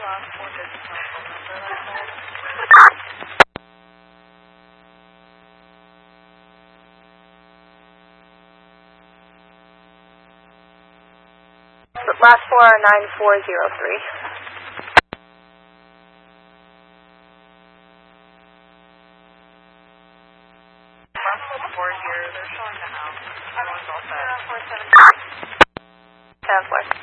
Last four are 9403. Four here, they're showing the house. Everyone's all set. 10-4.